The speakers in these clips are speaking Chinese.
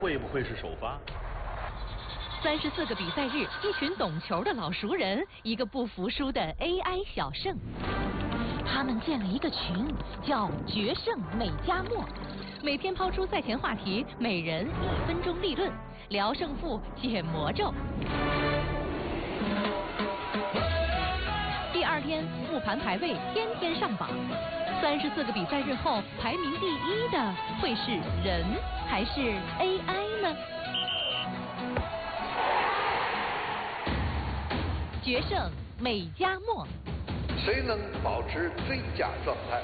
会不会是首发 ？34个比赛日，一群懂球的老熟人，一个不服输的 AI 小胜。他们建了一个群，叫“决胜美加墨”，每天抛出赛前话题，每人1分钟立论，聊胜负，解魔咒。第2天复盘排位，天天上榜。34个比赛日后，排名第1的会是人还是 AI 呢？决胜美加墨， 谁能保持最佳状态？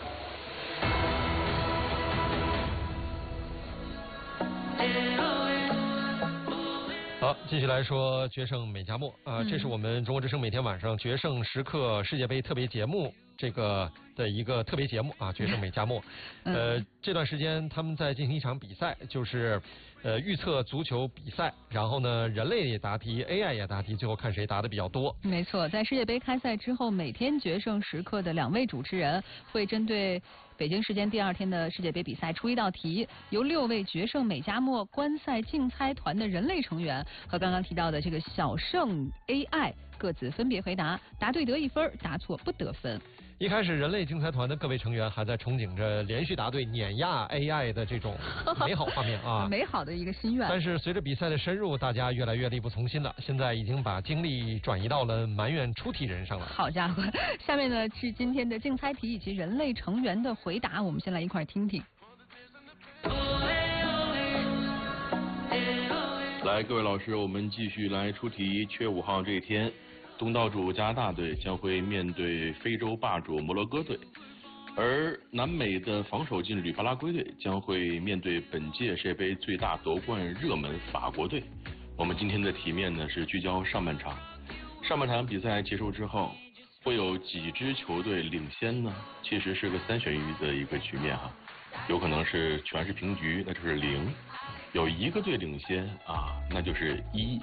好，继续来说决胜美加墨这是我们中国之声每天晚上决胜时刻世界杯特别节目这个的一个特别节目决胜美加墨。这段时间他们在进行一场比赛，就是预测足球比赛，然后呢人类也答题 ，AI 也答题，最后看谁答的比较多。 没错，在世界杯开赛之后，每天决胜时刻的2位主持人会针对北京时间第2天的世界杯比赛出一道题，由6位决胜美加墨观赛竞猜团的人类成员和刚刚提到的这个小胜 AI 各自分别回答，答对得1分，答错不得分。 一开始人类竞猜团的各位成员还在憧憬着连续答对碾压 AI 的这种美好画面美好的一个心愿。 但是随着比赛的深入，大家越来越力不从心了，现在已经把精力转移到了埋怨出题人上了。 好家伙，下面呢是今天的竞猜题以及人类成员的回答，我们先来一块听听。 来，各位老师，我们继续来出题。7月5号这一天，东道主加拿大队将会面对非洲霸主摩洛哥队，而南美的防守劲旅巴拉圭队将会面对本届世界杯最大夺冠热门法国队。我们今天的题面呢是聚焦上半场。上半场比赛结束之后，会有几支球队领先呢？其实是个3选1的一个局面哈，有可能是全是平局，那就是0；有1个队领先那就是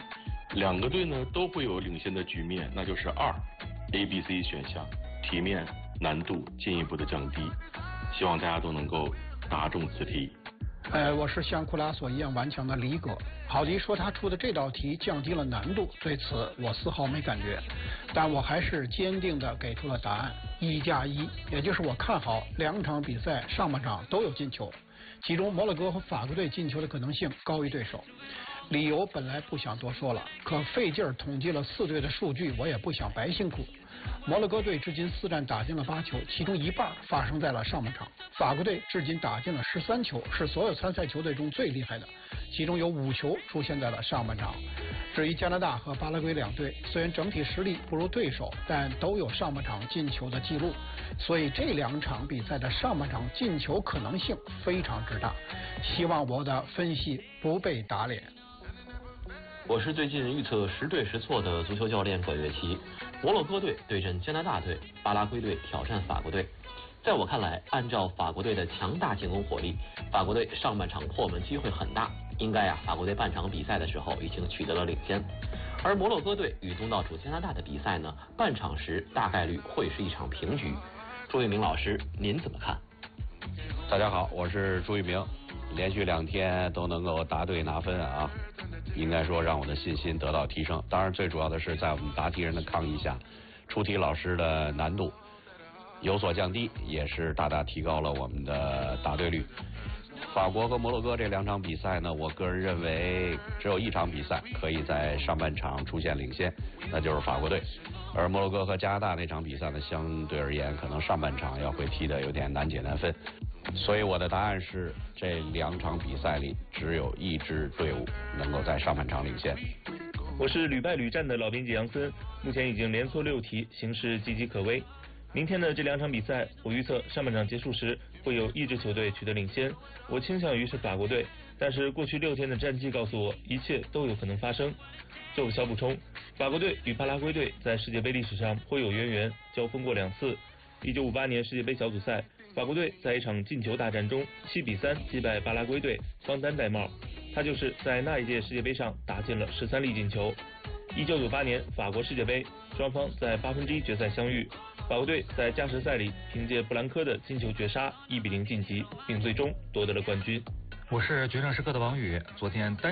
1；2个队呢都会有领先的局面，那就是2。A、B、C 选项，题面难度进一步的降低，希望大家都能够答中此题。 我是像库拉索一样顽强的李哥。郝迪说他出的这道题降低了难度，对此我丝毫没感觉，但我还是坚定的给出了答案1+1，也就是我看好2场比赛上半场都有进球，其中摩洛哥和法国队进球的可能性高于对手。理由本来不想多说了，可费劲儿统计了4队的数据，我也不想白辛苦。摩洛哥队至今4战打进了8球，其中1半发生在了上半场。法国队至今打进了13球，是所有参赛球队中最厉害的，其中有5球出现在了上半场。至于加拿大和巴拉圭2队，虽然整体实力不如对手，但都有上半场进球的记录，所以这2场比赛的上半场进球可能性非常之大。希望我的分析不被打脸。 我是最近预测10对10错的足球教练管乐琪。摩洛哥队对阵加拿大队，巴拉圭队挑战法国队。在我看来，按照法国队的强大进攻火力，法国队上半场破门机会很大，应该法国队半场比赛的时候已经取得了领先。而摩洛哥队与东道主加拿大的比赛呢，半场时大概率会是一场平局。朱一鸣老师，您怎么看？ 大家好，我是朱一鸣。连续2天都能够答对拿分应该说让我的信心得到提升。当然最主要的是在我们答题人的抗议下，出题老师的难度有所降低，也是大大提高了我们的答对率。法国和摩洛哥这2场比赛呢，我个人认为只有1场比赛可以在上半场出现领先，那就是法国队。而摩洛哥和加拿大那场比赛呢，相对而言可能上半场要会踢得有点难解难分。所以我的答案是，这2场比赛里只有1支队伍能够在上半场领先。 我是屡败屡战的老编辑杨森，目前已经连错6题，形势岌岌可危。明天的这2场比赛，我预测上半场结束时会有1支球队取得领先，我倾向于是法国队，但是过去6天的战绩告诉我，一切都有可能发生。做个小补充，法国队与巴拉圭队在世界杯历史上颇有渊源，交锋过2次。1958年世界杯小组赛，法国队在一场进球大战中7-3击败巴拉圭队，方丹戴帽，他就是在那一届世界杯上打进了13粒进球。1998年法国世界杯，双方在1/8决赛相遇，法国队在加时赛里凭借布兰科的金球绝杀1-0晋级，并最终夺得了冠军。 我是决胜时刻的王宇，昨天单